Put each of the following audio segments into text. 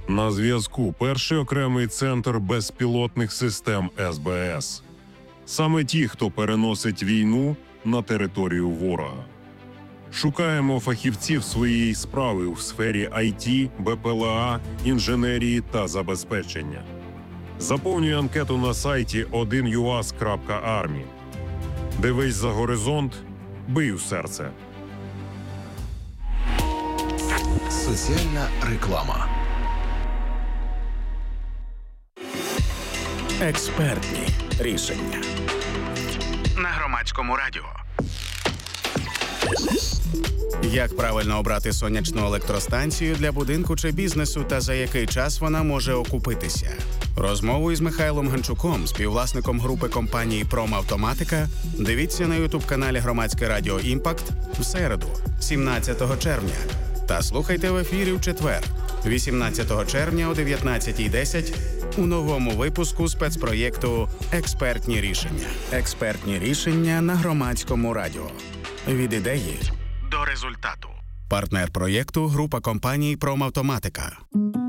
На зв'язку перший окремий центр безпілотних систем СБС. Саме ті, хто переносить війну на територію ворога. Шукаємо фахівців своєї справи у сфері IT, БПЛА, інженерії та забезпечення. Заповнюй анкету на сайті 1uas.army. Дивись за горизонт, бий у серце. Соціальна реклама. Експертні рішення. На Громадському радіо. Як правильно обрати сонячну електростанцію для будинку чи бізнесу та за який час вона може окупитися? Розмову із Михайлом Ганчуком, співвласником групи компанії «Промавтоматика», дивіться на ютуб-каналі Громадське радіо «Імпакт» в середу, 17 червня. Та слухайте в ефірі в четвер, 18 червня о 19:10 у новому випуску спецпроєкту «Експертні рішення». Експертні рішення на Громадському радіо. Від ідеї До результату. партнер проєкту – група компаній «Промавтоматика».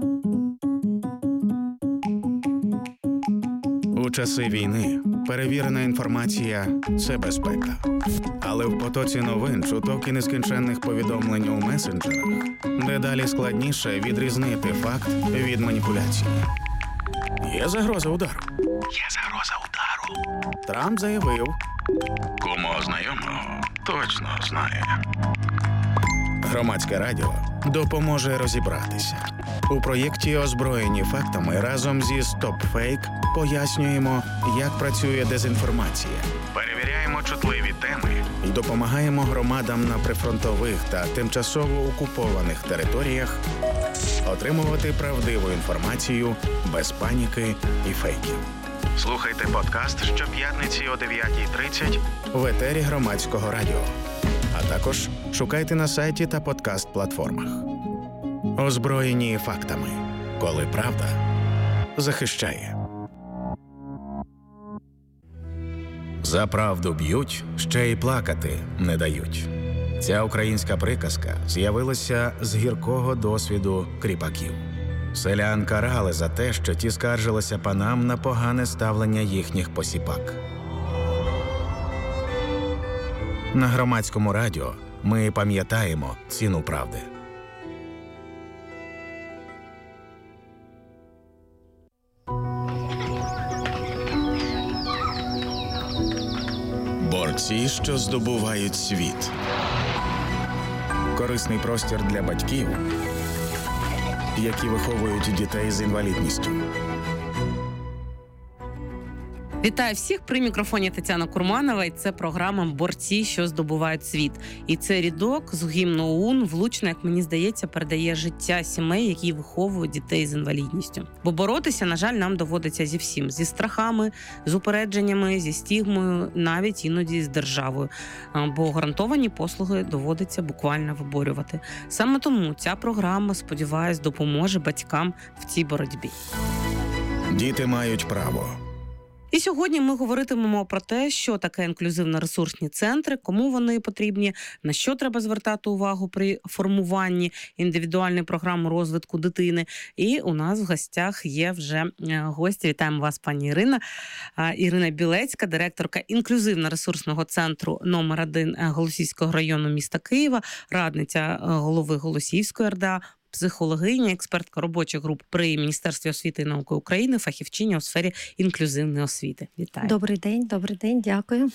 У часи війни перевірена інформація – це безпека. Але в потоці новин, чуток і нескінченних повідомлень у месенджерах дедалі складніше відрізнити факт від маніпуляції. Є загроза удару. Трамп заявив. Кому знайомого точно знає. Громадське радіо допоможе розібратися. У проєкті «Озброєні фактами» разом зі «Стоп-фейк» пояснюємо, як працює дезінформація. Перевіряємо чутливі теми. І допомагаємо громадам на прифронтових та тимчасово окупованих територіях отримувати правдиву інформацію без паніки і фейків. Слухайте подкаст щоп'ятниці о 9:30 В етері Громадського радіо. А також шукайте на сайті та подкаст-платформах. Озброєні фактами. Коли правда захищає. За правду б'ють, ще й плакати не дають. Ця українська приказка з'явилася з гіркого досвіду кріпаків. Селян карали за те, що ті скаржилися панам на погане ставлення їхніх посіпак. На Громадському радіо ми пам'ятаємо ціну правди. Борці, що здобувають світ. Корисний простір для батьків, які виховують дітей з інвалідністю. Вітаю всіх! При мікрофоні Тетяна Курманова, і це програма «Борці, що здобувають світ». І це рядок з гімну ОУН влучно, як мені здається, передає життя сімей, які виховують дітей з інвалідністю. Бо боротися, на жаль, нам доводиться зі всім. Зі страхами, з упередженнями, зі стігмою, навіть іноді з державою. Бо гарантовані послуги доводиться буквально виборювати. Саме тому ця програма, сподіваюсь, допоможе батькам в цій боротьбі. Діти мають право. І сьогодні ми говоритимемо про те, що таке інклюзивно-ресурсні центри, кому вони потрібні, на що треба звертати увагу при формуванні індивідуальної програми розвитку дитини. І у нас в гостях є вже гості. Вітаємо вас, пані Ірина. Ірина Білецька, директорка інклюзивно-ресурсного центру номер 1 Голосіївського району міста Києва, радниця голови Голосіївської РДА, психологиня, експертка робочих груп при Міністерстві освіти і науки України, фахівчиня у сфері інклюзивної освіти. Вітаю. Добрий день, дякую.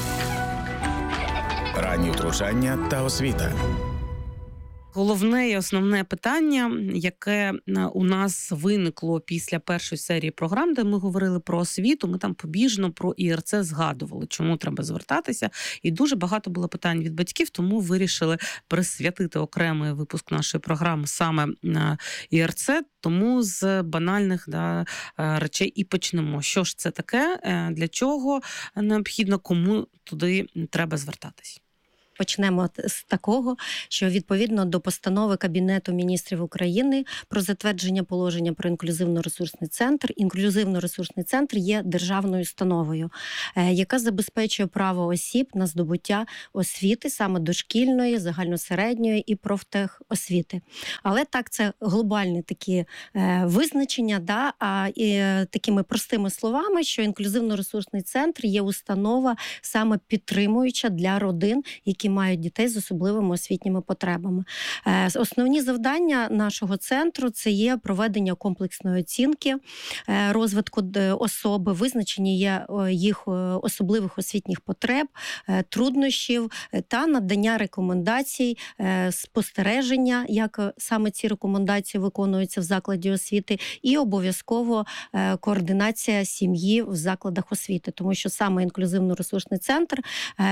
Ранні втручання та освіта. Головне і основне питання, яке у нас виникло після першої серії програм, де ми говорили про освіту, ми там побіжно про ІРЦ згадували, чому треба звертатися. І дуже багато було питань від батьків, тому вирішили присвятити окремий випуск нашої програми саме на ІРЦ. Тому з банальних речей і почнемо. Що ж це таке, для чого необхідно, кому туди треба звертатись? почнемо з такого, що відповідно до постанови Кабінету міністрів України про затвердження положення про інклюзивно-ресурсний центр, інклюзивно-ресурсний центр є державною установою, яка забезпечує право осіб на здобуття освіти, саме дошкільної, загальносередньої і профтехосвіти. Але так, це глобальні такі визначення, да, і такими простими словами, що інклюзивно-ресурсний центр є установа саме підтримуюча для родин, які мають дітей з особливими освітніми потребами. Основні завдання нашого центру – це є проведення комплексної оцінки розвитку особи, визначення є їх особливих освітніх потреб, труднощів та надання рекомендацій, спостереження, як саме ці рекомендації виконуються в закладі освіти, і обов'язково координація сім'ї в закладах освіти, тому що саме інклюзивно-ресурсний центр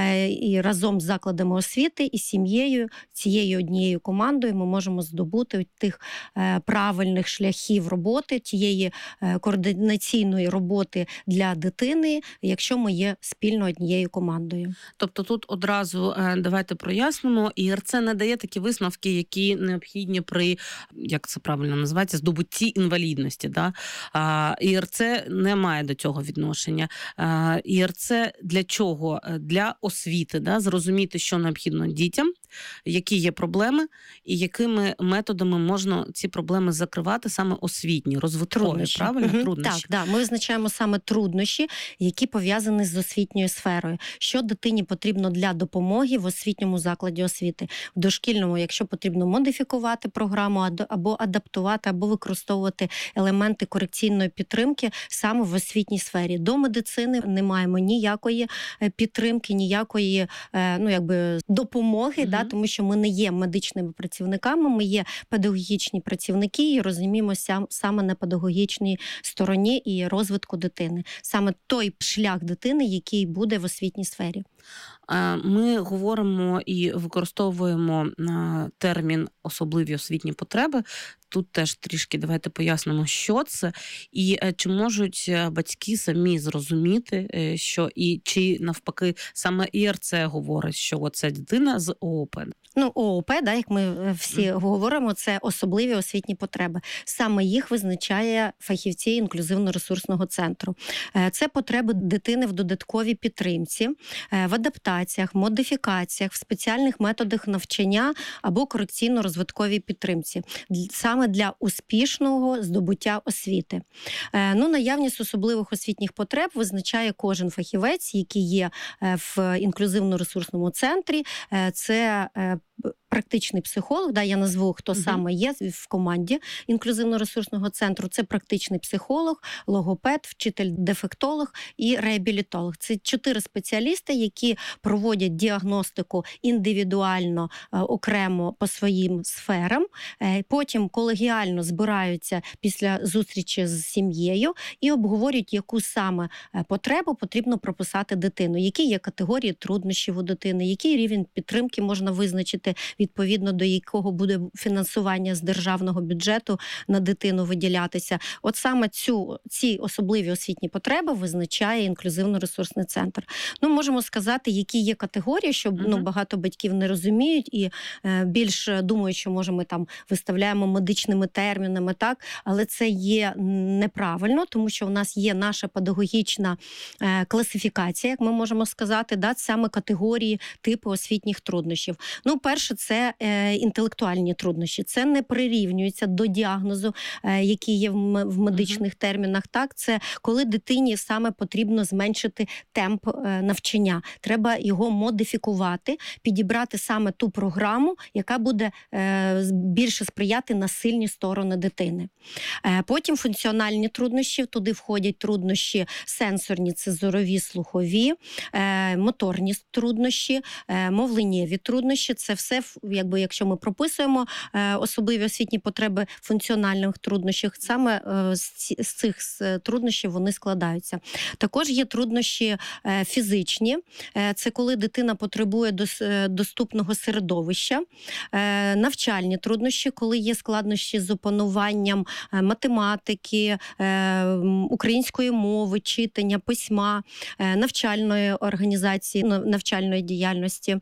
і разом з закладами освіти і сім'єю, цією однією командою ми можемо здобути тих правильних шляхів роботи, тієї координаційної роботи для дитини, якщо ми є спільно однією командою. Тобто тут одразу давайте прояснимо, ІРЦ не дає такі висновки, які необхідні при, як це правильно називається, здобутті інвалідності. Да? ІРЦ не має до цього відношення. ІРЦ для чого? Для освіти, да? Зрозуміти, що необхідно дітям, які є проблеми і якими методами можна ці проблеми закривати, саме освітні, розвиткові, правильно? Труднощі. Так, да. Ми визначаємо саме труднощі, які пов'язані з освітньою сферою. Що дитині потрібно для допомоги в освітньому закладі освіти. В дошкільному, якщо потрібно модифікувати програму, або адаптувати, або використовувати елементи корекційної підтримки саме в освітній сфері. До медицини не маємо ніякої підтримки, ніякої допомоги, да, тому що ми не є медичними працівниками, ми є педагогічні працівники і розуміємося саме на педагогічній стороні і розвитку дитини. Саме той шлях дитини, який буде в освітній сфері. Ми говоримо і використовуємо термін «особливі освітні потреби». Тут теж трішки давайте пояснимо, що це, і чи можуть батьки самі зрозуміти, що і чи навпаки саме ІРЦ говорить, що це дитина з ООП. ООП, да, як ми всі говоримо, це особливі освітні потреби. Саме їх визначає фахівці інклюзивно-ресурсного центру. Це потреби дитини в додатковій підтримці, в адаптаціях, модифікаціях, в спеціальних методах навчання або корекційно-розвитковій підтримці. Саме для успішного здобуття освіти. Наявність особливих освітніх потреб визначає кожен фахівець, який є в інклюзивно-ресурсному центрі. Це практичний психолог, да, я назву, хто саме є в команді інклюзивно-ресурсного центру. Це практичний психолог, логопед, вчитель-дефектолог і реабілітолог. Це 4 спеціалісти, які проводять діагностику індивідуально, окремо по своїм сферам. Потім колегіально збираються після зустрічі з сім'єю і обговорюють, яку саме потребу потрібно прописати дитину, які є категорії труднощів у дитини, який рівень підтримки можна визначити, відповідно до якого буде фінансування з державного бюджету на дитину виділятися. От саме ці особливі освітні потреби визначає інклюзивно-ресурсний центр. Можемо сказати, які є категорії, що багато батьків не розуміють і більш думають, що, може, ми там виставляємо медичними термінами, так, але це є неправильно, тому що в нас є наша педагогічна класифікація, як ми можемо сказати, да, саме категорії типу освітніх труднощів. Перше, це інтелектуальні труднощі. Це не прирівнюється до діагнозу, який є в медичних термінах. Так, це коли дитині саме потрібно зменшити темп навчання. Треба його модифікувати, підібрати саме ту програму, яка буде більше сприяти на сильні сторони дитини. Потім функціональні труднощі, туди входять труднощі сенсорні, це зорові, слухові, моторні труднощі, мовленнєві труднощі, це все якщо ми прописуємо особливі освітні потреби функціональних труднощів, саме з цих труднощів вони складаються. Також є труднощі фізичні. Це коли дитина потребує доступного середовища. Навчальні труднощі, коли є складнощі з опануванням математики, української мови, читання, письма, навчальної організації, навчальної діяльності.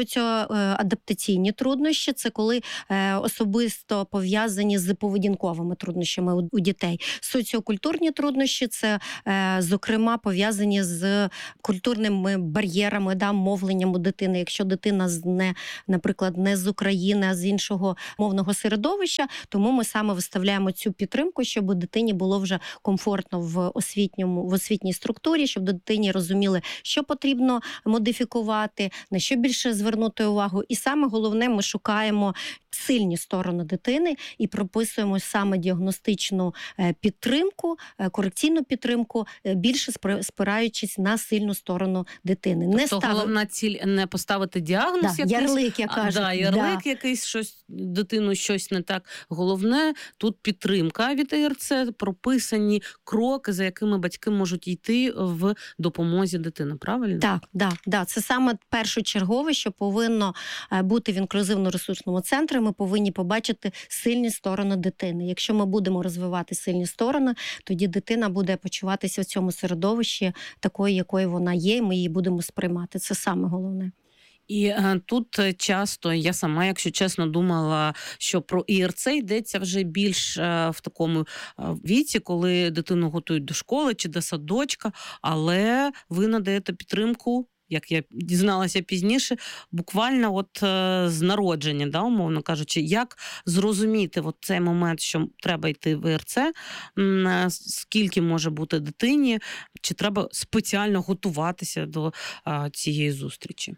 Соціоадаптаційні труднощі – це коли особисто пов'язані з поведінковими труднощами у дітей. Соціокультурні труднощі – це, зокрема, пов'язані з культурними бар'єрами, мовленням у дитини. Якщо дитина, наприклад, не з України, а з іншого мовного середовища, тому ми саме виставляємо цю підтримку, щоб дитині було вже комфортно в освітній структурі, щоб дитині розуміли, що потрібно модифікувати, на що більше звернути увагу. І саме головне, ми шукаємо сильні сторони дитини і прописуємо саме діагностичну підтримку, корекційну підтримку, більше спираючись на сильну сторону дитини. Тобто головна ціль не поставити діагноз якийсь, ярлик, я кажу. Ярлик якийсь, дитину щось не так. Головне, тут підтримка від ІРЦ, прописані кроки, за якими батьки можуть йти в допомозі дитини, правильно? Так. Це саме першочергове, що повинно бути в інклюзивно-ресурсному центрі. Ми повинні побачити сильні сторони дитини. Якщо ми будемо розвивати сильні сторони, тоді дитина буде почуватися в цьому середовищі такою, якою вона є, і ми її будемо сприймати. Це саме головне. І тут часто я сама, якщо чесно, думала, що про ІРЦ йдеться вже більш в такому віці, коли дитину готують до школи чи до садочка, але ви надаєте підтримку, як я дізналася пізніше, буквально з народження, умовно кажучи, як зрозуміти цей момент, що треба йти в ІРЦ, скільки може бути дитині, чи треба спеціально готуватися до цієї зустрічі?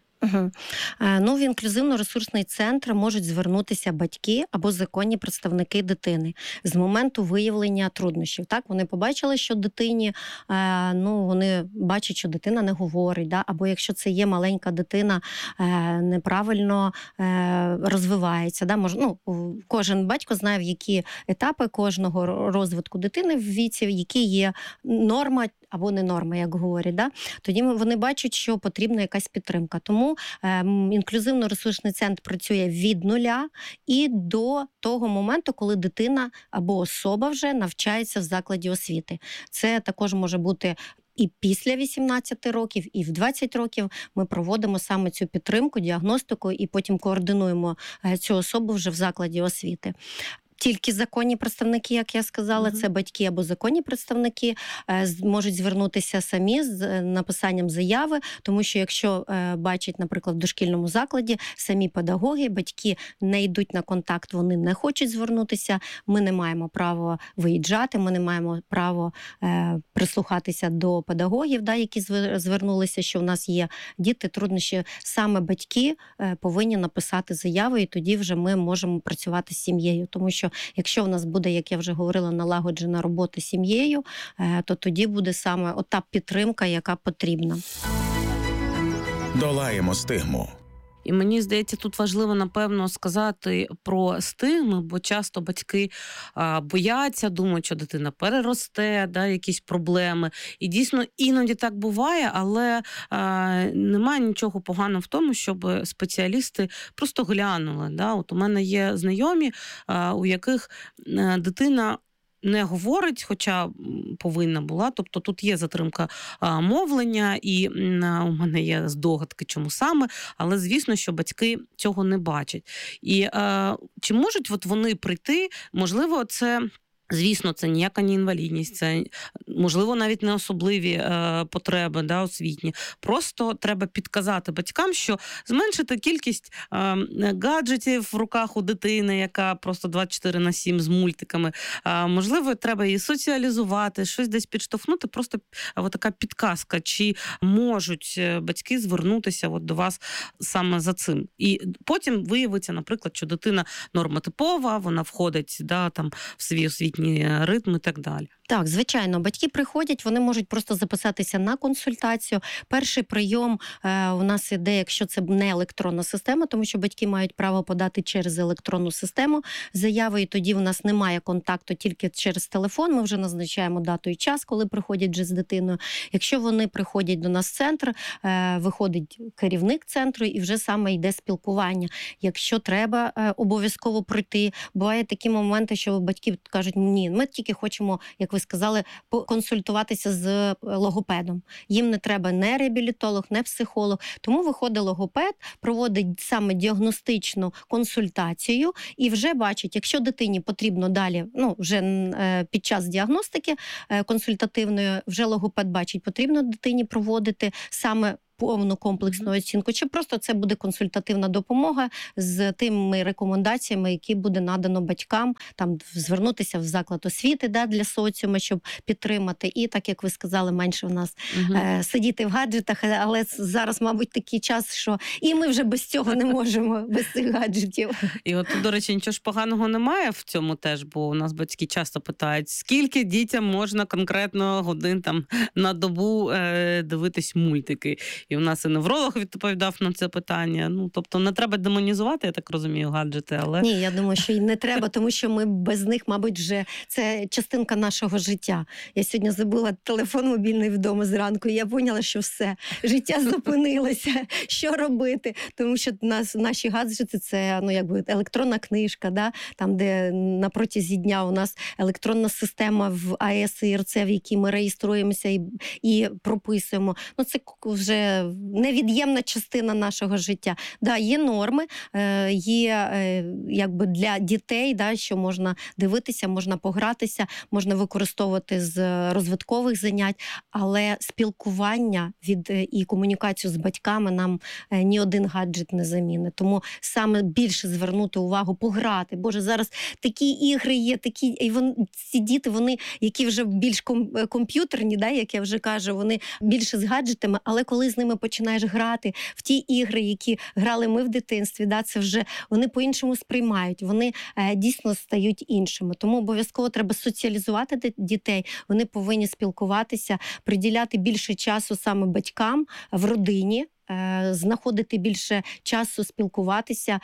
В інклюзивно-ресурсний центр можуть звернутися батьки або законні представники дитини з моменту виявлення труднощів. Так, вони побачили, що дитині, вони бачать, що дитина не говорить, або якщо це є маленька дитина, неправильно розвивається. Кожен батько знає, в які етапи кожного розвитку дитини в віці, які є норма або не норма, як говорять. Тоді вони бачать, що потрібна якась підтримка. Тому інклюзивно-ресурсний центр працює від нуля і до того моменту, коли дитина або особа вже навчається в закладі освіти. Це також може бути і після 18 років, і в 20 років ми проводимо саме цю підтримку, діагностику і потім координуємо цю особу вже в закладі освіти. Тільки законні представники, як я сказала, це батьки або законні представники можуть звернутися самі з написанням заяви, тому що якщо бачать, наприклад, в дошкільному закладі самі педагоги, батьки не йдуть на контакт, вони не хочуть звернутися, ми не маємо права виїжджати, ми не маємо права прислухатися до педагогів, які звернулися, що в нас є діти, труднощі. Саме батьки повинні написати заяву, і тоді вже ми можемо працювати з сім'єю, тому що якщо в нас буде, як я вже говорила, налагоджена робота з сім'єю, то тоді буде саме та підтримка, яка потрібна. Долаємо стигму. І мені здається, тут важливо, напевно, сказати про стигми, бо часто батьки бояться, думають, що дитина переросте, якісь проблеми. І дійсно іноді так буває, але немає нічого поганого в тому, щоб спеціалісти просто глянули. От у мене є знайомі, у яких дитина не говорить, хоча повинна була. Тобто тут є затримка мовлення, і у мене є здогадки, чому саме, але звісно, що батьки цього не бачать. І чи можуть вони прийти, можливо, це... Звісно, це ніяка не інвалідність, це, можливо, навіть не особливі потреби освітні. Просто треба підказати батькам, що зменшити кількість гаджетів в руках у дитини, яка просто 24/7 з мультиками. Можливо, треба її соціалізувати, щось десь підштовхнути, просто така підказка, чи можуть батьки звернутися до вас саме за цим. І потім виявиться, наприклад, що дитина нормотипова, вона входить в свій освітній ритм і так далі. Так, звичайно, батьки приходять, вони можуть просто записатися на консультацію. Перший прийом у нас іде, якщо це не електронна система, тому що батьки мають право подати через електронну систему заяви, і тоді в нас немає контакту тільки через телефон, ми вже назначаємо дату і час, коли приходять вже з дитиною. Якщо вони приходять до нас в центр, виходить керівник центру і вже саме йде спілкування. Якщо треба обов'язково пройти, бувають такі моменти, що батьки кажуть, ні, ми тільки хочемо, як ви сказали, консультуватися з логопедом. Їм не треба не реабілітолог, не психолог. Тому виходить логопед, проводить саме діагностичну консультацію і вже бачить, якщо дитині потрібно далі, вже під час діагностики консультативної, вже логопед бачить, потрібно дитині проводити саме повну комплексну оцінку, чи просто це буде консультативна допомога з тими рекомендаціями, які буде надано батькам, там звернутися в заклад освіти для соціуму, щоб підтримати. І так, як ви сказали, менше в нас сидіти в гаджетах, але зараз, мабуть, такий час, що і ми вже без цього не можемо, без цих гаджетів. І от, до речі, нічого ж поганого немає в цьому теж, бо у нас батьки часто питають, скільки дітям можна конкретно годин там на добу дивитись мультики. І у нас і невролог відповідав на це питання. Тобто не треба демонізувати, я так розумію, гаджети, але... Ні, я думаю, що і не треба, тому що ми без них, мабуть, вже це частинка нашого життя. Я сьогодні забула телефон мобільний вдома зранку, і я поняла, що все, життя зупинилося, що робити. Тому що наші гаджети – це електронна книжка, там, де на протязі дня у нас електронна система в АЕС і ІРЦ, в якій ми реєструємося і прописуємо. Це вже невід'ємна частина нашого життя. Є норми, є для дітей, що можна дивитися, можна погратися, можна використовувати з розвиткових занять, але спілкування і комунікацію з батьками нам ні один гаджет не замінить. Тому саме більше звернути увагу, пограти. Боже, зараз такі ігри є, ці діти, вони, які вже більш комп'ютерні, як я вже кажу, вони більше з гаджетами, але коли з ними починаєш грати в ті ігри, які грали ми в дитинстві, це вже вони по-іншому сприймають, вони дійсно стають іншими. Тому обов'язково треба соціалізувати дітей, вони повинні спілкуватися, приділяти більше часу саме батькам в родині, знаходити більше часу, спілкуватися,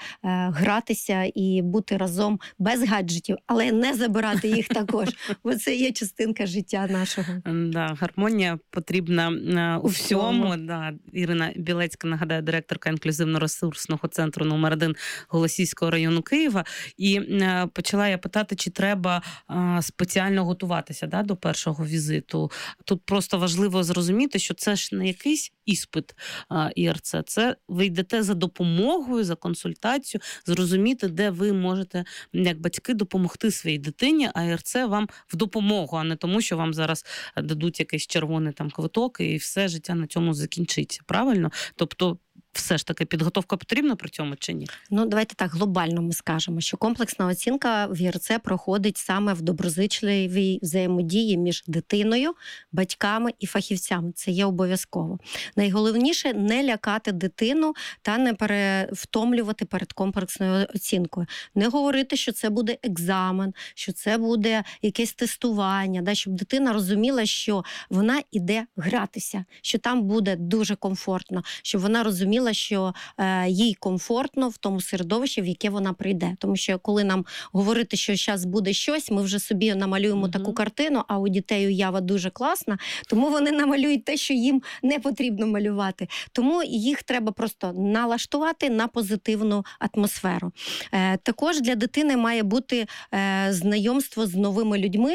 гратися і бути разом без гаджетів, але не забирати їх також, бо це є частинка життя нашого. Гармонія потрібна у всьому. Ірина Білецька, нагадаю, директорка інклюзивно-ресурсного центру номер 1 Голосіївського району Києва. І почала я питати, чи треба спеціально готуватися до першого візиту. Тут просто важливо зрозуміти, що це ж не якийсь іспит ІРЦ. Це ви йдете за допомогою, за консультацією, зрозуміти, де ви можете, як батьки, допомогти своїй дитині, а ІРЦ вам в допомогу, а не тому, що вам зараз дадуть якийсь червоний квиток і все життя на цьому закінчиться. Правильно? Тобто все ж таки підготовка потрібна при цьому чи ні? Давайте так, глобально ми скажемо, що комплексна оцінка в ІРЦ проходить саме в доброзичливій взаємодії між дитиною, батьками і фахівцями. Це є обов'язково. Найголовніше – не лякати дитину та не перевтомлювати перед комплексною оцінкою. Не говорити, що це буде екзамен, що це буде якесь тестування, щоб дитина розуміла, що вона іде гратися, що там буде дуже комфортно, щоб вона розуміла, що їй комфортно в тому середовищі, в яке вона прийде. Тому що коли нам говорити, що зараз буде щось, ми вже собі намалюємо таку картину, а у дітей уява дуже класна, тому вони намалюють те, що їм не потрібно малювати. Тому їх треба просто налаштувати на позитивну атмосферу. Також для дитини має бути знайомство з новими людьми,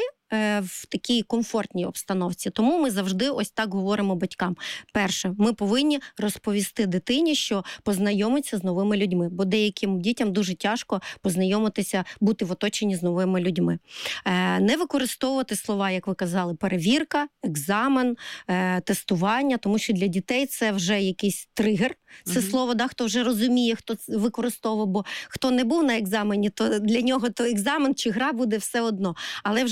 в такій комфортній обстановці. Тому ми завжди ось так говоримо батькам. Перше, ми повинні розповісти дитині, що познайомитися з новими людьми, бо деяким дітям дуже тяжко познайомитися, бути в оточенні з новими людьми. Не використовувати слова, як ви казали, перевірка, екзамен, тестування, тому що для дітей це вже якийсь тригер. Це слово, хто вже розуміє, хто використовував, бо хто не був на екзамені, то для нього то екзамен чи гра буде все одно. Але вже діти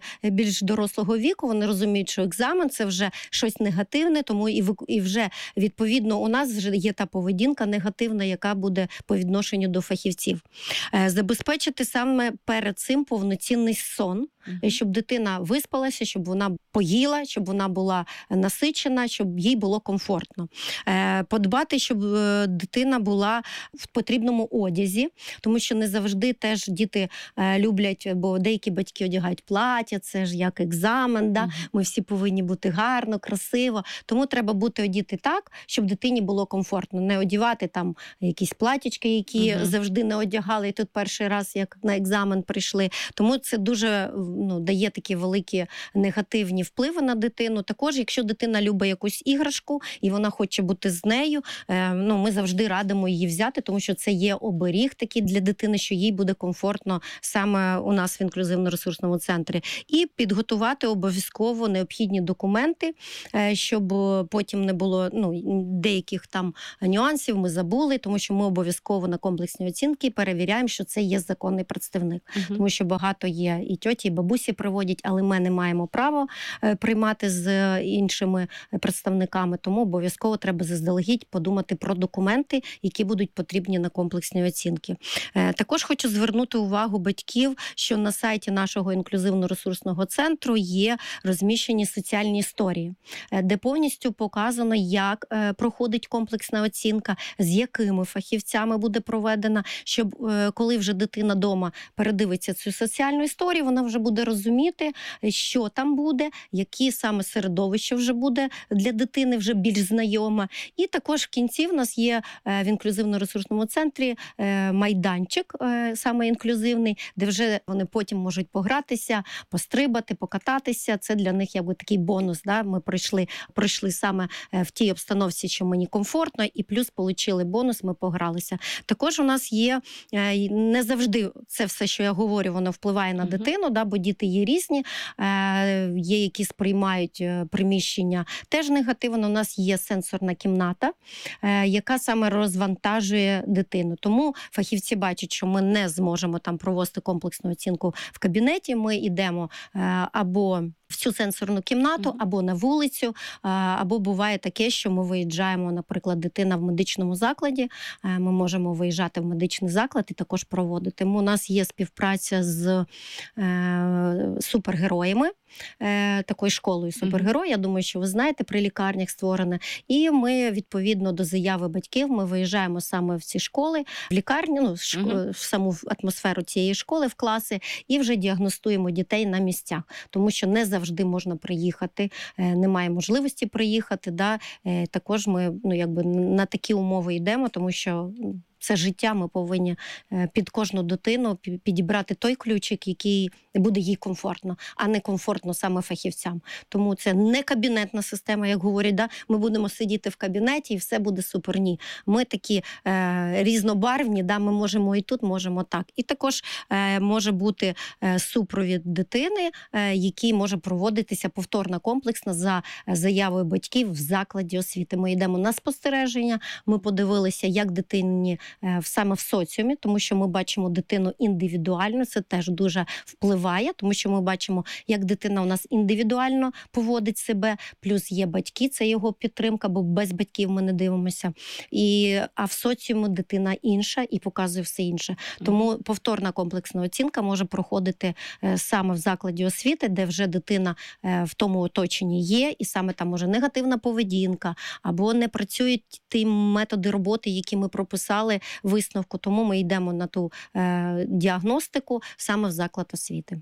більш дорослого віку, вони розуміють, що екзамен – це вже щось негативне, тому і вже, відповідно, у нас вже є та поведінка негативна, яка буде по відношенню до фахівців. Забезпечити саме перед цим повноцінний сон, щоб дитина виспалася, щоб вона поїла, щоб вона була насичена, щоб їй було комфортно. Подбати, щоб дитина була в потрібному одязі, тому що не завжди теж діти люблять, бо деякі батьки одягають плаття, це ж як екзамен, да? Ми всі повинні бути гарно, красиво. Тому треба бути одіти так, щоб дитині було комфортно. Не одягати там якісь платтячки, які завжди не одягали, і тут перший раз, як на екзамен прийшли. Тому це дуже дає такі великі негативні впливи на дитину. Також, якщо дитина любить якусь іграшку і вона хоче бути з нею, ми завжди радимо її взяти, тому що це є оберіг такий для дитини, що їй буде комфортно саме у нас в інклюзивно-ресурсному центрі. І підготувати обов'язково необхідні документи, щоб потім не було деяких там нюансів, ми забули, тому що ми обов'язково на комплексні оцінки перевіряємо, що це є законний представник. Тому що багато є і тьоті, і бабусі приводять, але ми не маємо права приймати з іншими представниками, тому обов'язково треба заздалегідь подумати про документи, які будуть потрібні на комплексні оцінки. Також хочу звернути увагу батьків, що на сайті нашого інклюзивно-ресурсного центру є розміщені соціальні історії, де повністю показано, як проходить комплексна оцінка, з якими фахівцями буде проведена, щоб коли вже дитина вдома передивиться цю соціальну історію, вона вже буде розуміти, що там буде, які саме середовище вже буде для дитини вже більш знайоме. І також в кінці в нас є в інклюзивно-ресурсному центрі майданчик, саме інклюзивний, де вже вони потім можуть погратися, пострибати, покататися. Це для них якби такий бонус. Да? Ми пройшли саме в тій обстановці, що мені комфортно, і плюс отримали бонус, ми погралися. Також у нас є, не завжди це все, що я говорю, воно впливає на дитину, да? Бо діти є різні, є які сприймають приміщення теж негативно. У нас є сенсорна кімната, яка саме розвантажує дитину. Тому фахівці бачать, що ми не зможемо там провести комплексну оцінку в кабінеті, ми йдемо або в цю сенсорну кімнату, або на вулицю, або буває таке, що ми виїжджаємо, наприклад, дитина в медичному закладі, ми можемо виїжджати в медичний заклад і також проводити. Тому у нас є співпраця з супергероями, такою школою супергерой, я думаю, що ви знаєте, при лікарнях створене. І ми, відповідно до заяви батьків, ми виїжджаємо саме в ці школи, в лікарню, в саму атмосферу цієї школи, в класи, і вже діагностуємо дітей на місцях. Тому що не завжди можна приїхати, немає можливості приїхати. Да? Також ми на такі умови йдемо, тому що це життя, ми повинні під кожну дитину підібрати той ключик, який буде їй комфортно, а не комфортно саме фахівцям. Тому це не кабінетна система, як говорять, да? Ми будемо сидіти в кабінеті і все буде супер. Ні. Ми такі різнобарвні, да? Ми можемо і тут, можемо так. І також може бути супровід дитини, який може проводитися повторно комплексно за заявою батьків в закладі освіти. Ми йдемо на спостереження, ми подивилися, як дитині саме в соціумі, тому що ми бачимо дитину індивідуально, це теж дуже впливає, тому що ми бачимо, як дитина у нас індивідуально поводить себе, плюс є батьки, це його підтримка, бо без батьків ми не дивимося. А в соціумі дитина інша і показує все інше. Тому повторна комплексна оцінка може проходити саме в закладі освіти, де вже дитина в тому оточенні є, і саме там може негативна поведінка, або не працюють ті методи роботи, які ми прописали висновку, тому ми йдемо на ту діагностику саме в заклад освіти.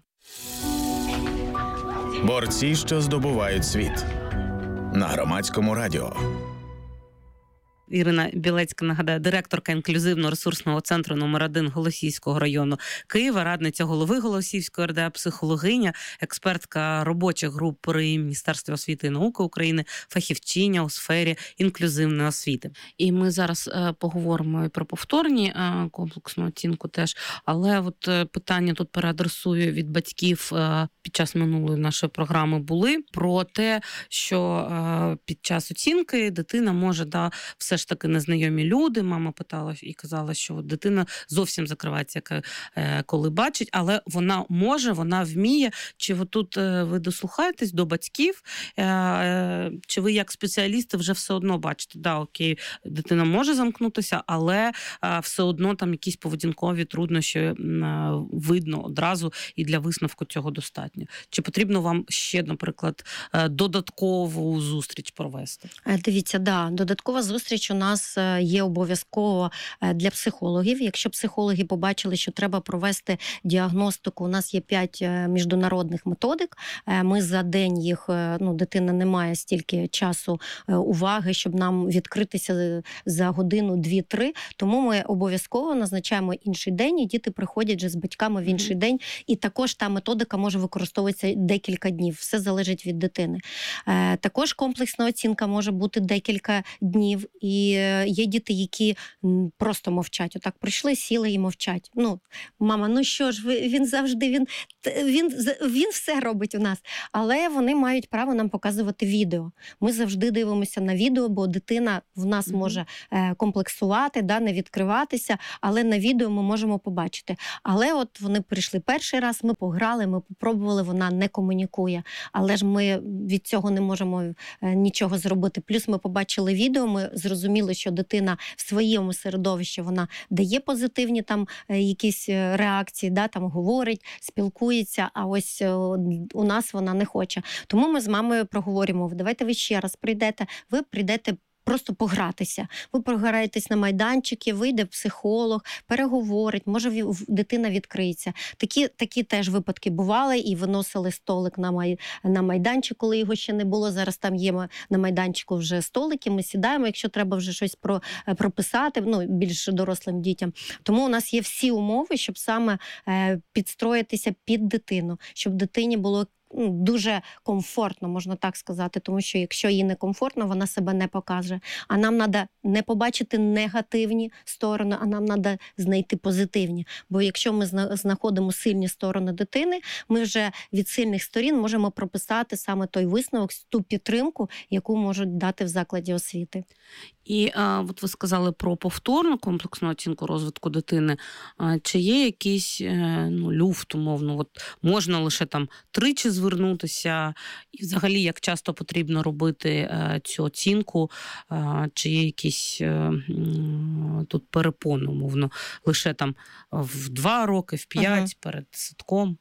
Борці, що здобувають світ. На Громадському радіо. Ірина Білецька, нагадаю, директорка інклюзивно-ресурсного центру номер 1 Голосіївського району Києва, радниця голови Голосіївської РДА, психологиня, експертка робочих груп при Міністерстві освіти і науки України, фахівчиня у сфері інклюзивної освіти. І ми зараз поговоримо і про повторні комплексну оцінку теж, але от питання тут переадресую від батьків під час минулої нашої програми були про те, що під час оцінки дитина може все ж таки незнайомі люди. Мама питала і казала, що дитина зовсім закривається, коли бачить, але вона вміє. Чи ви тут ви дослухаєтесь до батьків, чи ви як спеціалісти вже все одно бачите, да, окей, дитина може замкнутися, але все одно там якісь поведінкові труднощі видно одразу, і для висновку цього достатньо. Чи потрібно вам ще, наприклад, додаткову зустріч провести? Дивіться, да, додаткова зустріч у нас є обов'язково для психологів. Якщо психологи побачили, що треба провести діагностику, у нас є 5 міжнародних методик. Ми за день їх, дитина не має стільки часу уваги, щоб нам відкритися за годину, 2-3. Тому ми обов'язково назначаємо інший день, і діти приходять вже з батьками в інший день. І також та методика може використовуватися декілька днів. Все залежить від дитини. Також комплексна оцінка може бути декілька днів. І є діти, які просто мовчать. Отак прийшли, сіли і мовчать. Мама, що ж, він завжди, він все робить у нас. Але вони мають право нам показувати відео. Ми завжди дивимося на відео, бо дитина в нас може комплексувати, не відкриватися, але на відео ми можемо побачити. Але от вони прийшли перший раз, ми пограли, ми попробували, вона не комунікує. Але ж ми від цього не можемо нічого зробити. Плюс ми побачили відео, ми зрозуміли, що дитина в своєму середовищі, вона дає позитивні там якісь реакції, там говорить, спілкується, а ось у нас вона не хоче. Тому ми з мамою проговоримо, давайте ви ще раз прийдете, ви прийдете просто погратися. Ви пограєтесь на майданчики, вийде психолог, переговорить, може дитина відкриється. Такі теж випадки бували, і виносили столик на майданчик, коли його ще не було. Зараз там є на майданчику вже столики, ми сідаємо, якщо треба вже щось прописати, більш дорослим дітям. Тому у нас є всі умови, щоб саме підстроїтися під дитину, щоб дитині було дуже комфортно, можна так сказати, тому що якщо їй не комфортно, вона себе не покаже. А нам треба не побачити негативні сторони, а нам треба знайти позитивні. Бо якщо ми знаходимо сильні сторони дитини, ми вже від сильних сторін можемо прописати саме той висновок, ту підтримку, яку можуть дати в закладі освіти. І от ви сказали про повторну комплексну оцінку розвитку дитини. Чи є якийсь люфт, умовно? От можна лише там 3 звернутися? І взагалі, як часто потрібно робити цю оцінку? Чи є якісь тут перепони, умовно? Лише там в 2 роки, в 5, перед садком?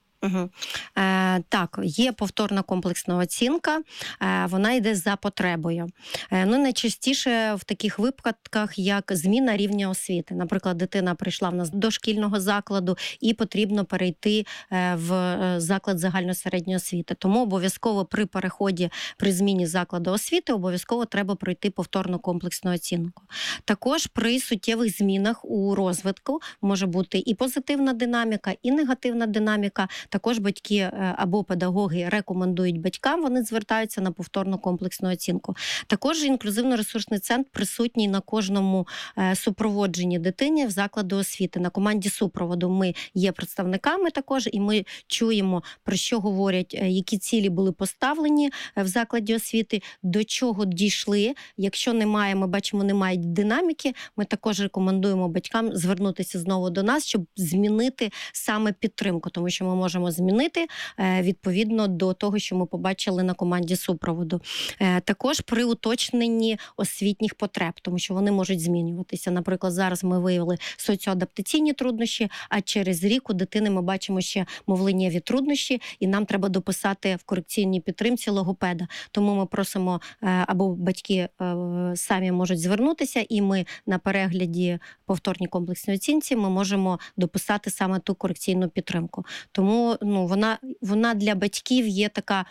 Так, є повторна комплексна оцінка, вона йде за потребою. Найчастіше в таких випадках, як зміна рівня освіти. Наприклад, дитина прийшла в нас до шкільного закладу і потрібно перейти в заклад загальної середньої освіти. Тому обов'язково при переході, при зміні закладу освіти, обов'язково треба пройти повторну комплексну оцінку. Також при суттєвих змінах у розвитку може бути і позитивна динаміка, і негативна динаміка. Також батьки або педагоги рекомендують батькам, вони звертаються на повторну комплексну оцінку. Також інклюзивно-ресурсний центр присутній на кожному супроводженні дитини в закладі освіти. На команді супроводу ми є представниками також, і ми чуємо, про що говорять, які цілі були поставлені в закладі освіти, до чого дійшли. Якщо немає, ми бачимо, немає динаміки, ми також рекомендуємо батькам звернутися знову до нас, щоб змінити саме підтримку, тому що ми можемо змінити відповідно до того, що ми побачили на команді супроводу. Також при уточненні освітніх потреб, тому що вони можуть змінюватися. Наприклад, зараз ми виявили соціоадаптаційні труднощі, а через рік у дитини ми бачимо ще мовленнєві труднощі, і нам треба дописати в корекційній підтримці логопеда. Тому ми просимо, або батьки самі можуть звернутися, і ми на перегляді повторній комплексній оцінці ми можемо дописати саме ту корекційну підтримку. Тому вона для батьків є така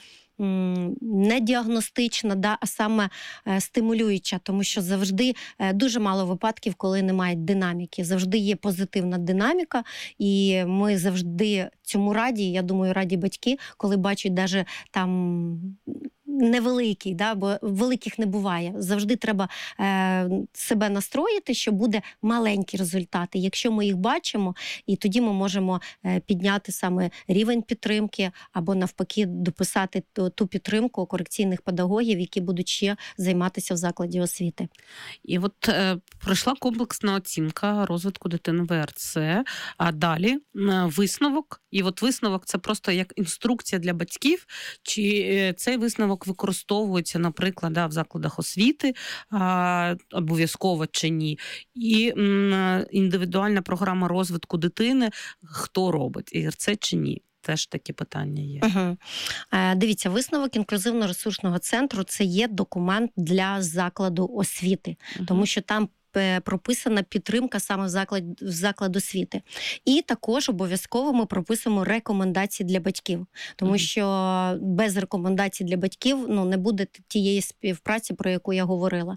не діагностична, а саме стимулююча, тому що завжди дуже мало випадків, коли немає динаміки. Завжди є позитивна динаміка, і ми завжди цьому раді, я думаю, раді батьки, коли бачать навіть там невеликий, да, бо великих не буває. Завжди треба себе настроїти, що буде маленькі результати. Якщо ми їх бачимо, і тоді ми можемо підняти саме рівень підтримки або навпаки дописати ту підтримку корекційних педагогів, які будуть ще займатися в закладі освіти. І от пройшла комплексна оцінка розвитку дитини ВРЦ, а далі висновок. І от висновок – це просто як інструкція для батьків, чи цей висновок використовується, наприклад, в закладах освіти обов'язково чи ні. І індивідуальна програма розвитку дитини, хто робить, ІРЦ чи ні. Теж такі питання є. Угу. Дивіться, висновок інклюзивно-ресурсного центру – це є документ для закладу освіти, тому що там прописана підтримка саме в заклад освіти. І також обов'язково ми прописуємо рекомендації для батьків, тому що без рекомендацій для батьків не буде тієї співпраці, про яку я говорила.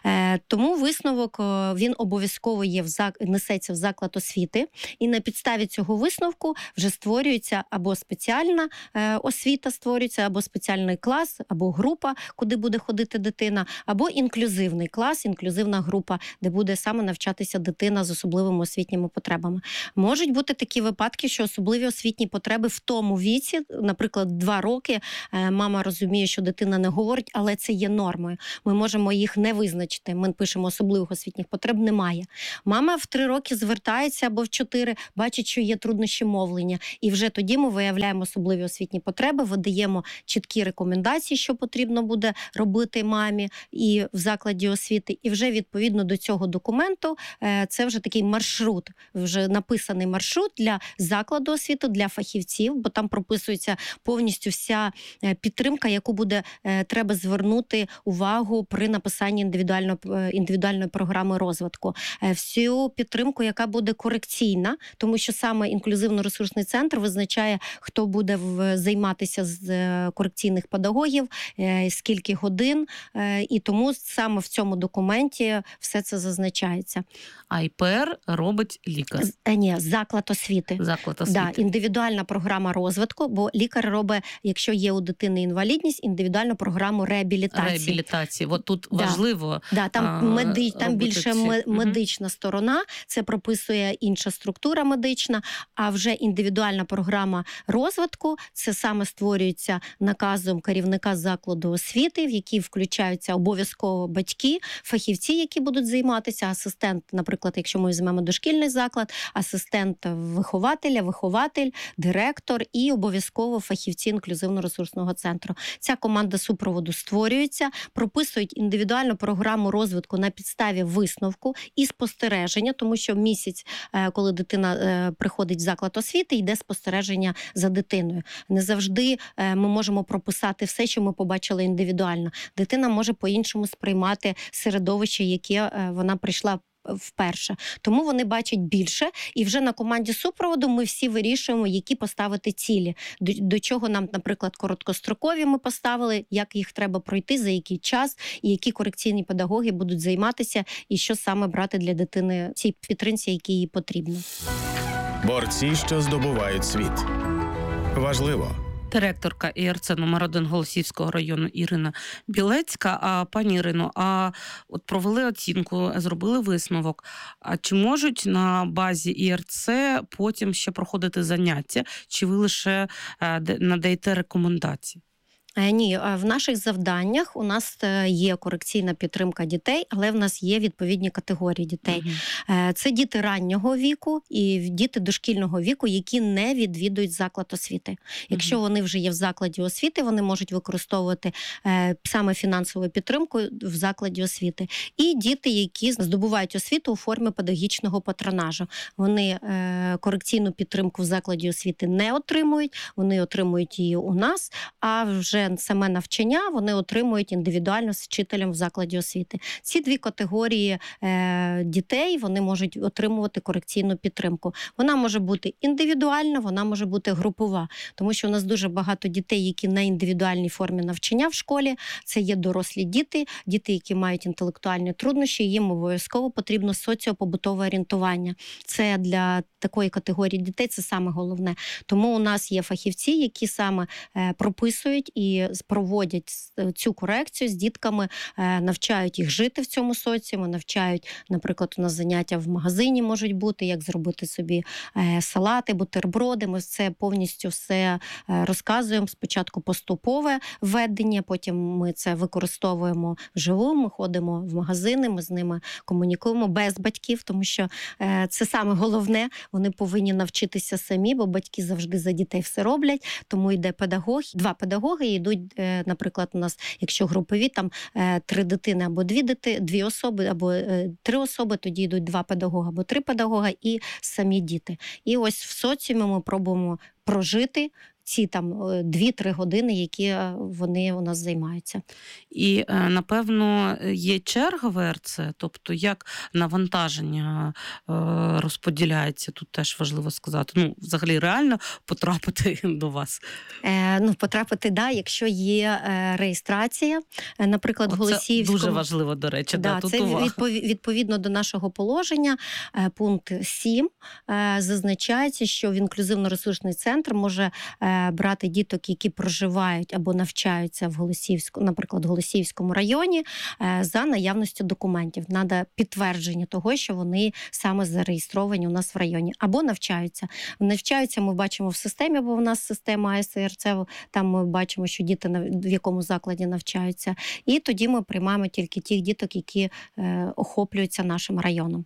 Тому висновок, він обов'язково несеться в заклад освіти, і на підставі цього висновку вже створюється або спеціальна освіта створюється, або спеціальний клас, або група, куди буде ходити дитина, або інклюзивний клас, інклюзивна група, де буде саме навчатися дитина з особливими освітніми потребами. Можуть бути такі випадки, що особливі освітні потреби в тому віці, наприклад, 2 роки, мама розуміє, що дитина не говорить, але це є нормою. Ми можемо їх не визначити. Ми пишемо, особливих освітніх потреб немає. Мама в 3 роки звертається або в 4, бачить, що є труднощі мовлення. І вже тоді ми виявляємо особливі освітні потреби, видаємо чіткі рекомендації, що потрібно буде робити мамі і в закладі освіти. І вже відповідно до цього документу це вже такий маршрут, вже написаний маршрут для закладу освіти, для фахівців, бо там прописується повністю вся підтримка, яку буде треба звернути увагу при написанні індивідуальної програми розвитку. Всю підтримку, яка буде корекційна, тому що саме інклюзивно-ресурсний центр визначає, хто буде займатися з корекційних педагогів, скільки годин, і тому саме в цьому документі все це зазначається. А ІПР робить лікар? Ні, заклад освіти. Заклад освіти. Да, індивідуальна програма розвитку, бо лікар робить, якщо є у дитини інвалідність, індивідуальну програму реабілітації. От тут важливо. Да, там більше медична сторона, це прописує інша структура медична, а вже індивідуальна програма розвитку, це саме створюється наказом керівника закладу освіти, в який включаються обов'язково батьки, фахівці, які будуть займатися, асистент, наприклад, якщо ми візьмемо дошкільний заклад, асистент вихователя, вихователь, директор і обов'язково фахівці інклюзивно-ресурсного центру. Ця команда супроводу створюється, прописують індивідуальну програму розвитку на підставі висновку і спостереження, тому що місяць, коли дитина приходить в заклад освіти, йде спостереження за дитиною. Не завжди ми можемо прописати все, що ми побачили індивідуально. Дитина може по-іншому сприймати середовище, яке вона прийшла вперше. Тому вони бачать більше, і вже на команді супроводу ми всі вирішуємо, які поставити цілі. До чого нам, наприклад, короткострокові ми поставили, як їх треба пройти, за який час, і які корекційні педагоги будуть займатися, і що саме брати для дитини цій підтримці, які їй потрібно. Борці, що здобувають світ. Важливо. Директорка ІРЦ номер 1 Голосіївського району Ірина Білецька. А пані Ірино, от провели оцінку, зробили висновок. А чи можуть на базі ІРЦ потім ще проходити заняття? Чи ви лише надаєте рекомендації? Ні, в наших завданнях у нас є корекційна підтримка дітей, але в нас є відповідні категорії дітей. Це діти раннього віку і діти дошкільного віку, які не відвідують заклад освіти. Якщо вони вже є в закладі освіти, вони можуть використовувати саме фінансову підтримку в закладі освіти. І діти, які здобувають освіту у формі педагогічного патронажу. Вони корекційну підтримку в закладі освіти не отримують, вони отримують її у нас, а вже саме навчання вони отримують індивідуально з вчителем в закладі освіти. Ці 2 категорії дітей, вони можуть отримувати корекційну підтримку. Вона може бути індивідуальна, вона може бути групова, тому що у нас дуже багато дітей, які на індивідуальній формі навчання в школі, це є дорослі діти, які мають інтелектуальні труднощі, їм обов'язково потрібно соціопобутове орієнтування. Це для такої категорії дітей це саме головне. Тому у нас є фахівці, які саме прописують і і проводять цю корекцію з дітками, навчають їх жити в цьому соціумі, навчають, наприклад, у нас заняття в магазині можуть бути, як зробити собі салати, бутерброди. Ми це повністю все розказуємо. Спочатку поступове введення, потім ми це використовуємо вживу, ми ходимо в магазини, ми з ними комунікуємо без батьків, тому що це саме головне, вони повинні навчитися самі, бо батьки завжди за дітей все роблять, тому йде педагог, 2 педагоги йдуть, наприклад, у нас, якщо групові, там 3 дитини або 2 особи, або 3 особи, тоді йдуть 2 педагога або 3 педагога і самі діти. І ось в соціумі ми пробуємо прожити ці там 2-3 години, які вони у нас займаються. І, напевно, є черга в ЕРЦ, тобто як навантаження розподіляється, тут теж важливо сказати. Ну, взагалі, реально потрапити до вас? Потрапити, да, якщо є реєстрація, наприклад, Голосіївському. Це дуже важливо, до речі. Да, тут це увага. відповідно до нашого положення, пункт 7 зазначається, що в інклюзивно-ресурсний центр може брати діток, які проживають або навчаються в наприклад, Голосіївському районі, за наявністю документів. Надо підтвердження того, що вони саме зареєстровані у нас в районі. Або навчаються. Навчаються ми бачимо в системі, бо в нас система АСРЦ, там ми бачимо, що діти в якому закладі навчаються. І тоді ми приймаємо тільки тих діток, які охоплюються нашим районом.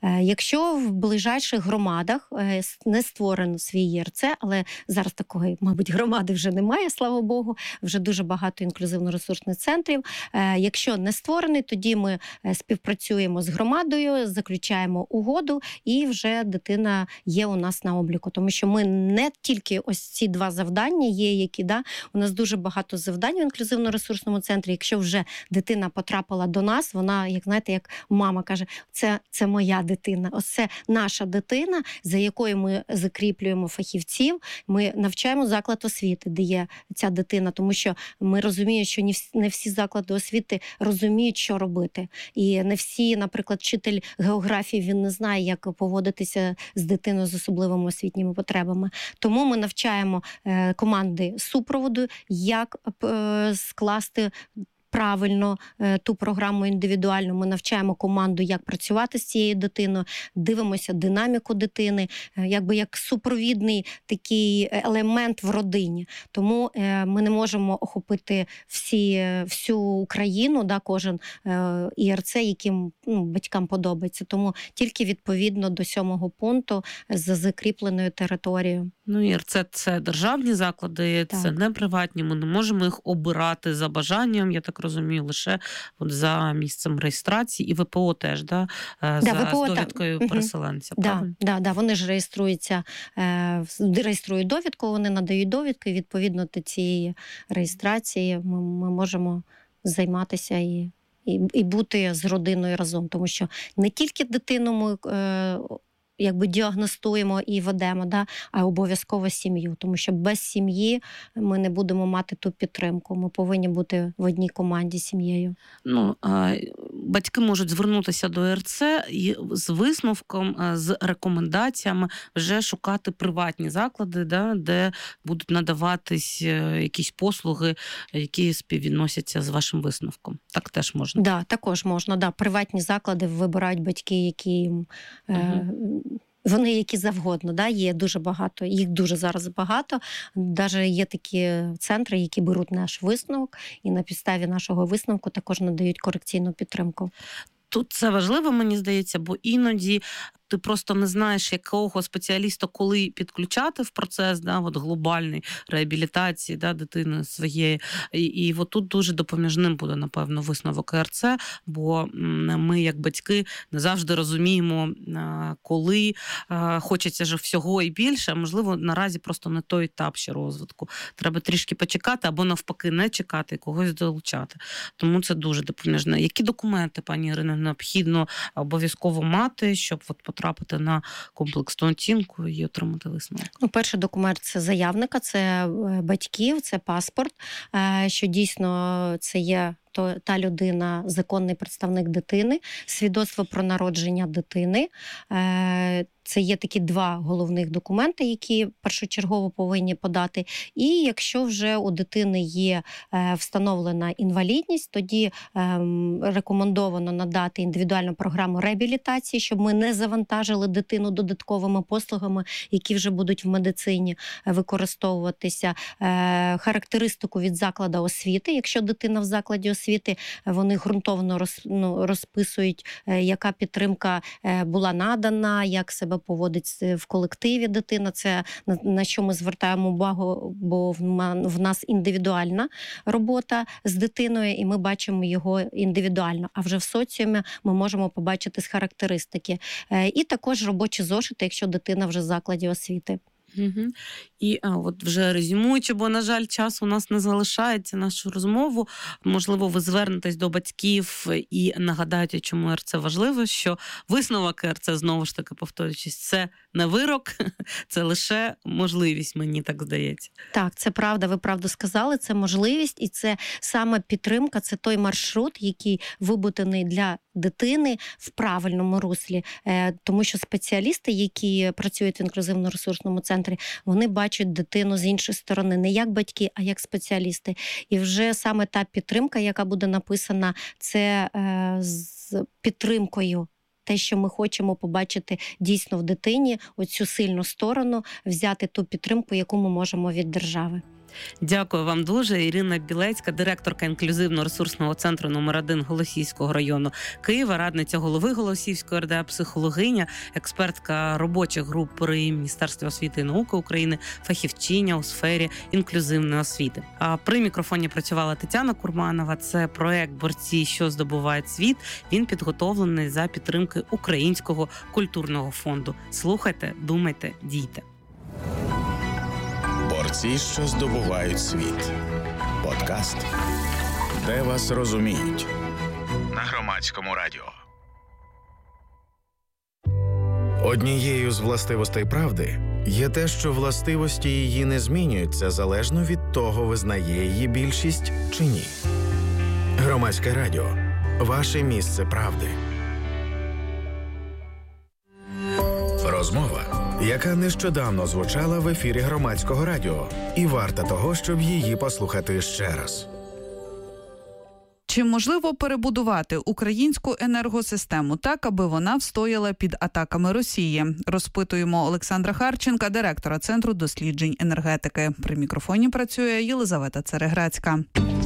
Якщо в ближайших громадах не створено свій ЄРЦ, але зараз такої, мабуть, громади вже немає, слава Богу, вже дуже багато інклюзивно-ресурсних центрів. Якщо не створений, тоді ми співпрацюємо з громадою, заключаємо угоду, і вже дитина є у нас на обліку. Тому що ми не тільки ось ці 2 завдання є, які, да, у нас дуже багато завдань в інклюзивно-ресурсному центрі. Якщо вже дитина потрапила до нас, вона, як знаєте, як мама каже, це моя дитина, ось це наша дитина, за якою ми закріплюємо фахівців, ми навчаємо заклад освіти, де є ця дитина, тому що ми розуміємо, що не всі заклади освіти розуміють, що робити. І не всі, наприклад, вчитель географії, він не знає, як поводитися з дитиною з особливими освітніми потребами. Тому ми навчаємо команди супроводу, як скласти правильно ту програму індивідуальну. Ми навчаємо команду, як працювати з цією дитиною, дивимося динаміку дитини, якби як супровідний такий елемент в родині. Тому ми не можемо охопити всю Україну, да, кожен ІРЦ, яким батькам подобається. Тому тільки відповідно до 7-го пункту за закріпленою територією. ІРЦ – це державні заклади, Так. це не приватні. Ми не можемо їх обирати за бажанням, я так розумію, лише за місцем реєстрації. І ВПО теж, да? З довідкою переселенця. Да, вони ж реєструють довідку, вони надають довідку, і відповідно до цієї реєстрації ми можемо займатися і бути з родиною разом. Тому що не тільки дитину ми діагностуємо і ведемо, да, а обов'язково сім'ю. Тому що без сім'ї ми не будемо мати ту підтримку. Ми повинні бути в одній команді з сім'єю. Батьки можуть звернутися до ЕРЦ і з висновком, з рекомендаціями вже шукати приватні заклади, да, де будуть надаватись якісь послуги, які співвідносяться з вашим висновком. Так теж можна? Да, також можна. Да. Приватні заклади вибирають батьки, які вони які завгодно, да, є дуже багато, їх дуже зараз багато. Даже є такі центри, які беруть наш висновок і на підставі нашого висновку також надають корекційну підтримку. Тут це важливо, мені здається, бо іноді ти просто не знаєш, якого спеціаліста коли підключати в процес, да, глобальної реабілітації, да, дитини своєї. І тут дуже допоміжним буде, напевно, висновок ЕРЦ, бо ми, як батьки, не завжди розуміємо, коли хочеться ж всього і більше, а можливо, наразі просто не той етап ще розвитку. Треба трішки почекати або навпаки не чекати і когось долучати. Тому це дуже допоміжне. Які документи, пані Ірино, необхідно обов'язково мати, щоб потрапити на комплексну оцінку і отримати висновок? Перший документ – це заявника, це батьків, це паспорт, що дійсно це є та людина, законний представник дитини, свідоцтво про народження дитини. Це є такі два головних документи, які першочергово повинні подати. І якщо вже у дитини є встановлена інвалідність, тоді рекомендовано надати індивідуальну програму реабілітації, щоб ми не завантажили дитину додатковими послугами, які вже будуть в медицині використовуватися. Характеристику від закладу освіти. Якщо дитина в закладі освіти, вони ґрунтовно розписують, яка підтримка була надана, як себе поводить в колективі дитина. Це на що ми звертаємо увагу, бо в нас індивідуальна робота з дитиною, і ми бачимо його індивідуально. А вже в соціумі ми можемо побачити з характеристики. І також робочі зошити, якщо дитина вже в закладі освіти. Угу. І от вже резюмуючи, бо, на жаль, час у нас не залишається нашу розмову. Можливо, ви звернетесь до батьків і нагадаєте, чому РЦ важливо, що висновок РЦ, знову ж таки повторюючись, це не вирок, це лише можливість, мені так здається. Так, це правда, ви правду сказали, це можливість, і це саме підтримка, це той маршрут, який вибудований для дитини в правильному руслі. Тому що спеціалісти, які працюють в інклюзивно-ресурсному центрі, вони бачать дитину з іншої сторони, не як батьки, а як спеціалісти. І вже саме та підтримка, яка буде написана, це з підтримкою. Те, що ми хочемо побачити дійсно в дитині, оцю сильну сторону, взяти ту підтримку, яку ми можемо від держави. Дякую вам дуже. Ірина Білецька, директорка інклюзивно-ресурсного центру номер 1 Голосіївського району Києва, радниця голови Голосіївської РДА, психологиня, експертка робочих груп при Міністерстві освіти і науки України, фахівчиня у сфері інклюзивної освіти. А при мікрофоні працювала Тетяна Курманова. Це проект «Борці, що здобувають світ». Він підготовлений за підтримки Українського культурного фонду. Слухайте, думайте, дійте. Борці, що здобувають світ. Подкаст, де вас розуміють. На Громадському радіо. Однією з властивостей правди є те, що властивості її не змінюються залежно від того, визнає її більшість чи ні. Громадське радіо. Ваше місце правди. Розмова, яка нещодавно звучала в ефірі Громадського радіо, і варта того, щоб її послухати ще раз. Чи можливо перебудувати українську енергосистему так, аби вона встояла під атаками Росії? Розпитуємо Олександра Харченка, директора Центру досліджень енергетики. При мікрофоні працює Єлизавета Цереграцька.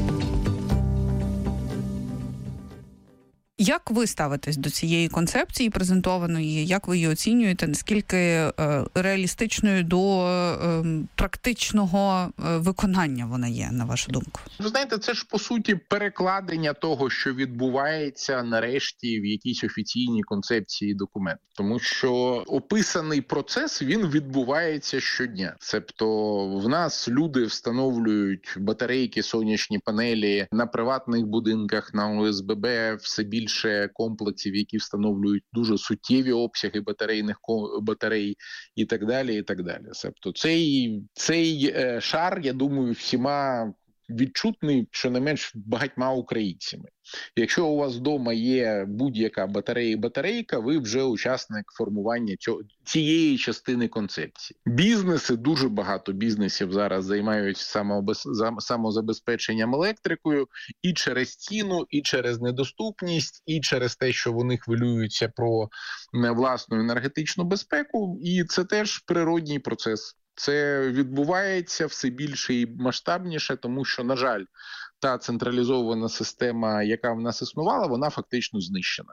Як ви ставитесь до цієї концепції презентованої? Як ви її оцінюєте? Наскільки реалістичною до практичного виконання вона є, на вашу думку? Ви знаєте, це ж, по суті, перекладення того, що відбувається нарешті в якійсь офіційній концепції документу. Тому що описаний процес, він відбувається щодня. Тобто в нас люди встановлюють батарейки, сонячні панелі на приватних будинках, на ОСББ, все більше комплексів, які встановлюють дуже суттєві обсяги батарей і так далі, і так далі. Тобто цей шар, я думаю, всіма відчутний, щонайменш багатьма українцями. Якщо у вас вдома є будь-яка батарейка, ви вже учасник формування цієї частини концепції. Бізнеси, дуже багато бізнесів зараз займаються самозабезпеченням електрикою і через ціну, і через недоступність, і через те, що вони хвилюються про власну енергетичну безпеку, і це теж природній процес. Це відбувається все більше і масштабніше, тому що, на жаль, та централізована система, яка в нас існувала, вона фактично знищена.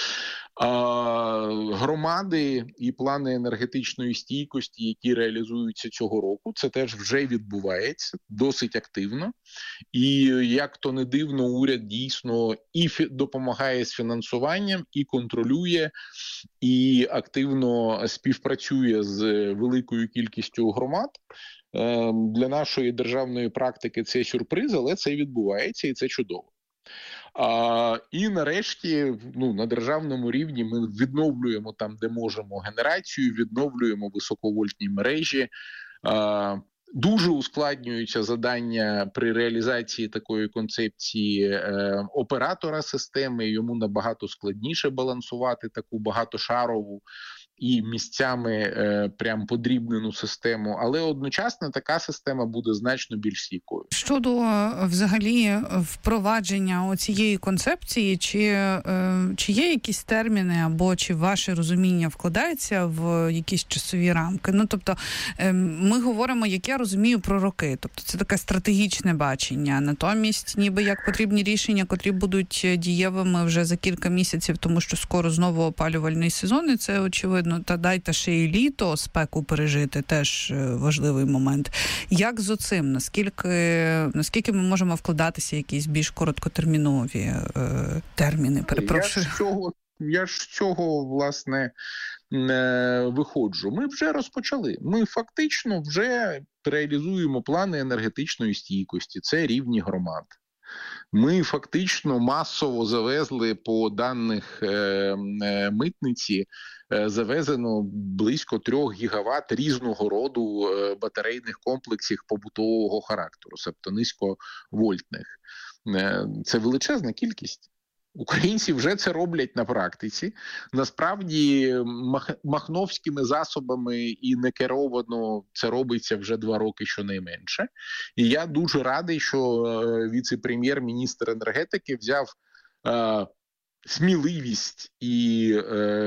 Громади і плани енергетичної стійкості, які реалізуються цього року, це теж вже відбувається досить активно. І, як то не дивно, уряд дійсно і допомагає з фінансуванням, і контролює, і активно співпрацює з великою кількістю громад. Для нашої державної практики це сюрприз, але це відбувається, і це чудово. І нарешті, на державному рівні ми відновлюємо там, де можемо, генерацію, відновлюємо високовольтні мережі. Дуже ускладнюються завдання при реалізації такої концепції оператора системи, йому набагато складніше балансувати таку багатошарову і місцями прям подрібнену систему, але одночасно така система буде значно більш стійкою. Щодо взагалі впровадження цієї концепції, чи є якісь терміни, або чи ваше розуміння вкладається в якісь часові рамки? Ну, тобто, ми говоримо, як я розумію, про роки. Тобто, це таке стратегічне бачення. Натомість, ніби як потрібні рішення, котрі будуть дієвими вже за кілька місяців, тому що скоро знову опалювальний сезон, і це очевидно. Та дайте ще і літо, спеку пережити, теж важливий момент. Як з оцим? Наскільки ми можемо вкладатися в якісь більш короткотермінові терміни? Перепрошую. Я ж з цього, власне, виходжу. Ми вже розпочали. Ми фактично вже реалізуємо плани енергетичної стійкості. Це рівні громад. Ми фактично масово завезли, по даних митниці, завезено близько 3 гігават різного роду батарейних комплексів побутового характеру, тобто низьковольтних. Це величезна кількість. Українці вже це роблять на практиці. Насправді, махновськими засобами і некеровано це робиться вже 2 роки щонайменше. І я дуже радий, що віце-прем'єр-міністр енергетики взяв сміливість і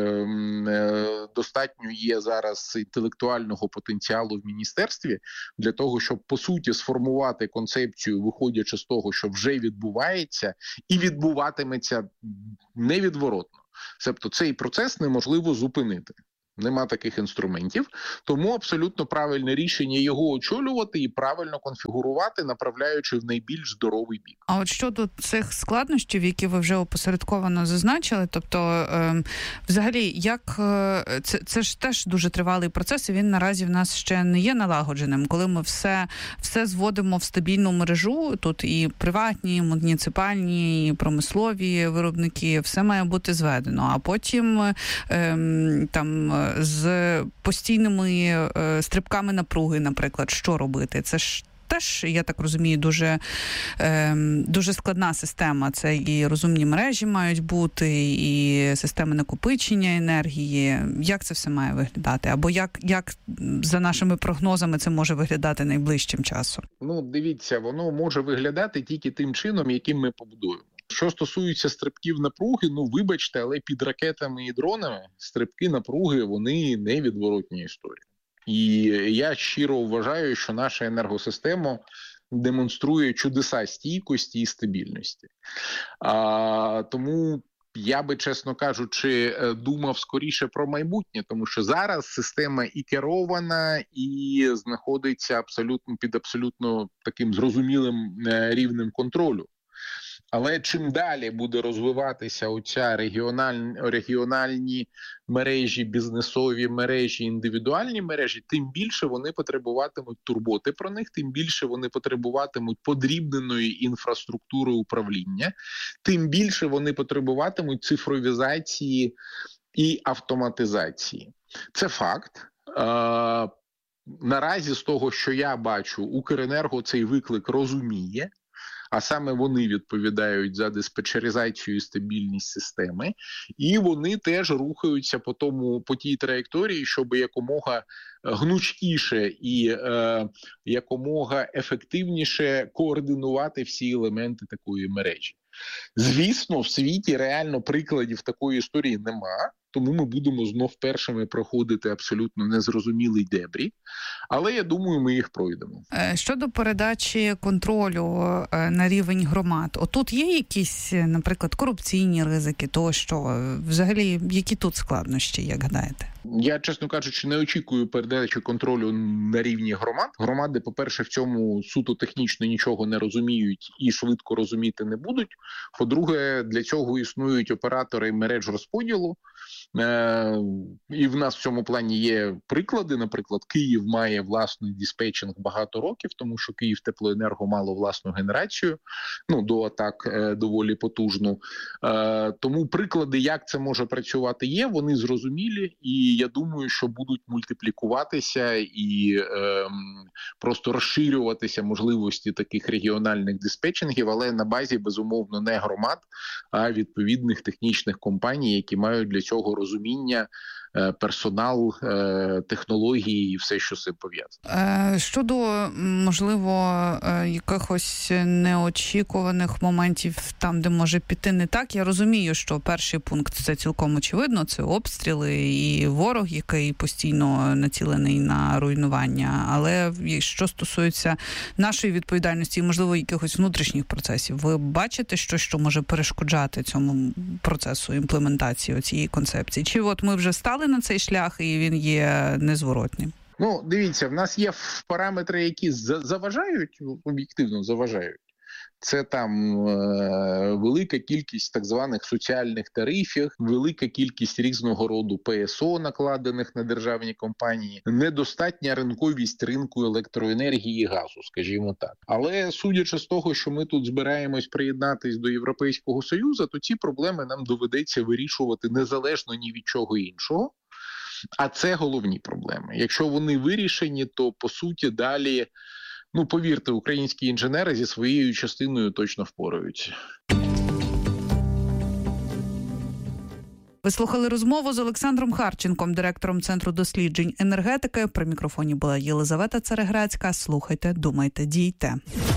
достатньо є зараз інтелектуального потенціалу в міністерстві для того, щоб по суті сформувати концепцію, виходячи з того, що вже відбувається і відбуватиметься невідворотно. Тобто цей процес неможливо зупинити. Нема таких інструментів, тому абсолютно правильне рішення його очолювати і правильно конфігурувати, направляючи в найбільш здоровий бік. А от щодо цих складнощів, які ви вже опосередковано зазначили, тобто взагалі, як це ж теж дуже тривалий процес, і він наразі в нас ще не є налагодженим. Коли ми все зводимо в стабільну мережу, тут і приватні, і муніципальні, і промислові виробники, все має бути зведено, а потім там з постійними стрибками напруги, наприклад, що робити? Це ж теж, я так розумію, дуже складна система. Це і розумні мережі мають бути, і системи накопичення енергії. Як це все має виглядати? Або як за нашими прогнозами це може виглядати найближчим часом? Ну, дивіться, воно може виглядати тільки тим чином, яким ми побудуємо. Що стосується стрибків напруги, ну вибачте, але під ракетами і дронами стрибки напруги, вони невідворотні історії. І я щиро вважаю, що наша енергосистема демонструє чудеса стійкості і стабільності. Тому я би, чесно кажучи, думав скоріше про майбутнє, тому що зараз система і керована, і знаходиться під абсолютно таким зрозумілим рівнем контролю. Але чим далі буде розвиватися оця регіональні мережі, бізнесові мережі, індивідуальні мережі, тим більше вони потребуватимуть турботи про них, тим більше вони потребуватимуть подрібненої інфраструктури управління, тим більше вони потребуватимуть цифровізації і автоматизації. Це факт. Наразі з того, що я бачу, Укренерго цей виклик розуміє, а саме вони відповідають за диспетчеризацію і стабільність системи, і вони теж рухаються по тій траєкторії, щоб якомога гнучкіше і якомога ефективніше координувати всі елементи такої мережі. Звісно, в світі реально прикладів такої історії нема, тому ми будемо знов першими проходити абсолютно незрозумілий дебрі, але я думаю, ми їх пройдемо. Щодо передачі контролю на рівень громад, отут є якісь, наприклад, корупційні ризики тощо? Взагалі, які тут складнощі, як гадаєте? Я, чесно кажучи, не очікую передачі контролю на рівні громад. Громади, по-перше, в цьому суто технічно нічого не розуміють і швидко розуміти не будуть. По-друге, для цього існують оператори мереж розподілу. І в нас в цьому плані є приклади. Наприклад, Київ має власний диспетчинг багато років, тому що Київтеплоенерго мало власну генерацію, до атак доволі потужну. Тому приклади, як це може працювати, є, вони зрозумілі, і я думаю, що будуть мультиплікуватися і просто розширюватися можливості таких регіональних диспетчингів, але на базі, безумовно, не громад, а відповідних технічних компаній, які мають для цього розуміння персонал, технології і все, що з цим пов'язано. Щодо, можливо, якихось неочікуваних моментів там, де може піти не так, я розумію, що перший пункт – це цілком очевидно, це обстріли і ворог, який постійно націлений на руйнування. Але що стосується нашої відповідальності і, можливо, якихось внутрішніх процесів, ви бачите щось, що може перешкоджати цьому процесу імплементації цієї концепції? Чи от ми вже стали на цей шлях і він є незворотним? Ну, дивіться, в нас є параметри, які заважають, об'єктивно заважають. Це там велика кількість так званих соціальних тарифів, велика кількість різного роду ПСО, накладених на державні компанії, недостатня ринковість ринку електроенергії і газу, скажімо так. Але судячи з того, що ми тут збираємось приєднатись до Європейського Союзу, то ці проблеми нам доведеться вирішувати незалежно ні від чого іншого. А це головні проблеми. Якщо вони вирішені, то, по суті, далі, ну, повірте, українські інженери зі своєю частиною точно впораються. Ви слухали розмову з Олександром Харченком, директором Центру досліджень енергетики. При мікрофоні була Єлизавета Цареграцька. Слухайте, думайте, дійте.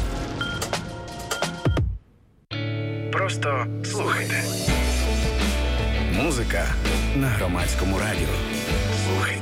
Просто слухайте. Музика на Громадському радіо. Слухайте.